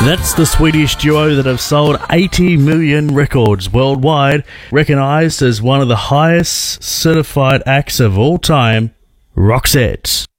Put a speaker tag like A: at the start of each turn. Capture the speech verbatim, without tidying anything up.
A: That's the Swedish duo that have sold eighty million records worldwide, recognised as one of the highest certified acts of all time, Roxette.